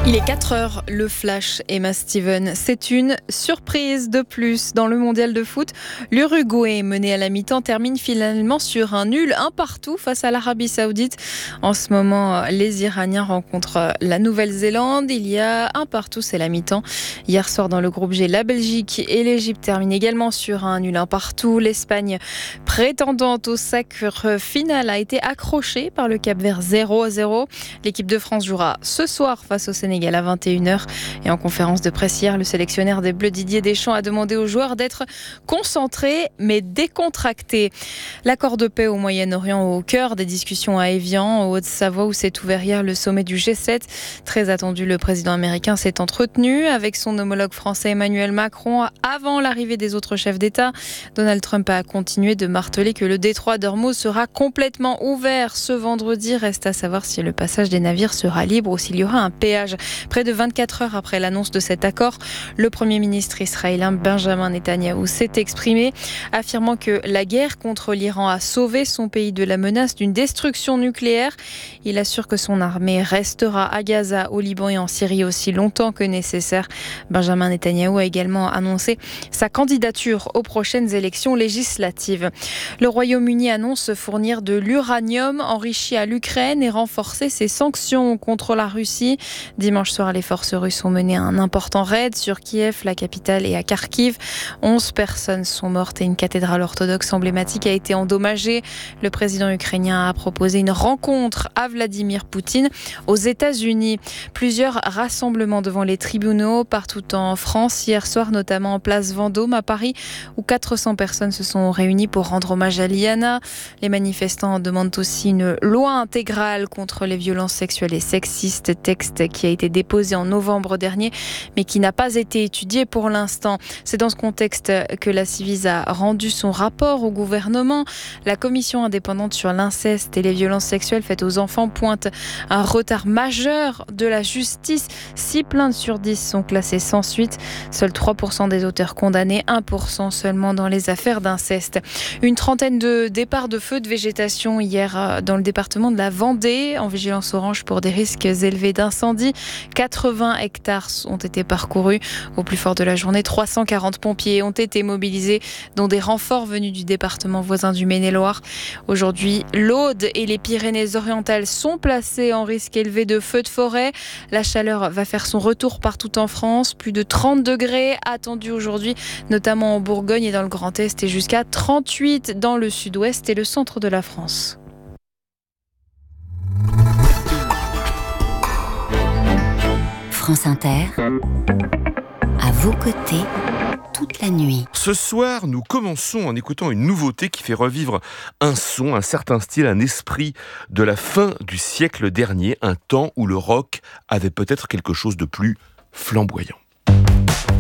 Il est 4 heures, le flash, Emma Steven. C'est une surprise de plus dans le mondial de foot. L'Uruguay, mené à la mi-temps, termine finalement sur un nul, un partout face à l'Arabie Saoudite. En ce moment, les Iraniens rencontrent la Nouvelle-Zélande. Il y a un partout, c'est la mi-temps. Hier soir, dans le groupe G, la Belgique et l'Égypte terminent également sur un nul, un partout. L'Espagne, prétendante au sacre final, a été accrochée par le Cap-Vert 0-0. L'équipe de France jouera ce soir face au Sénégal à 21h. Et en conférence de presse hier, le sélectionneur des Bleus Didier Deschamps a demandé aux joueurs d'être concentrés mais décontractés. L'accord de paix au Moyen-Orient au cœur des discussions à Évian, en Haute-Savoie, où s'est ouvert hier le sommet du G7. Très attendu, le président américain s'est entretenu avec son homologue français Emmanuel Macron avant l'arrivée des autres chefs d'État. Donald Trump a continué de marteler que le détroit d'Ormuz sera complètement ouvert ce vendredi. Reste à savoir si le passage des navires sera libre ou s'il y aura un péage. Près de 24 heures après l'annonce de cet accord, le Premier ministre israélien Benjamin Netanyahou s'est exprimé, affirmant que la guerre contre l'Iran a sauvé son pays de la menace d'une destruction nucléaire. Il assure que son armée restera à Gaza, au Liban et en Syrie aussi longtemps que nécessaire. Benjamin Netanyahou a également annoncé sa candidature aux prochaines élections législatives. Le Royaume-Uni annonce fournir de l'uranium enrichi à l'Ukraine et renforcer ses sanctions contre la Russie. Dimanche soir, les forces russes ont mené un important raid sur Kiev, la capitale, et à Kharkiv. 11 personnes sont mortes et une cathédrale orthodoxe emblématique a été endommagée. Le président ukrainien a proposé une rencontre à Vladimir Poutine aux États-Unis. Plusieurs rassemblements devant les tribunaux partout en France hier soir, notamment en place Vendôme à Paris, où 400 personnes se sont réunies pour rendre hommage à Liana. Les manifestants demandent aussi une loi intégrale contre les violences sexuelles et sexistes, texte qui a été déposé en novembre dernier, mais qui n'a pas été étudié pour l'instant. C'est dans ce contexte que la Ciivise a rendu son rapport au gouvernement. La commission indépendante sur l'inceste et les violences sexuelles faites aux enfants pointe un retard majeur de la justice. 6 plaintes sur 10 sont classées sans suite. Seuls 3% des auteurs condamnés, 1% seulement dans les affaires d'inceste. Une trentaine de départs de feux de végétation hier dans le département de la Vendée, en vigilance orange pour des risques élevés d'incendie. 80 hectares ont été parcourus. Au plus fort de la journée, 340 pompiers ont été mobilisés, dont des renforts venus du département voisin du Maine-et-Loire. Aujourd'hui, l'Aude et les Pyrénées-Orientales sont placées en risque élevé de feux de forêt. La chaleur va faire son retour partout en France. Plus de 30 degrés attendus aujourd'hui, notamment en Bourgogne et dans le Grand Est, et jusqu'à 38 dans le sud-ouest et le centre de la France. France Inter, à vos côtés, toute la nuit. Ce soir, nous commençons en écoutant une nouveauté qui fait revivre un son, un certain style, un esprit de la fin du siècle dernier, un temps où le rock avait peut-être quelque chose de plus flamboyant.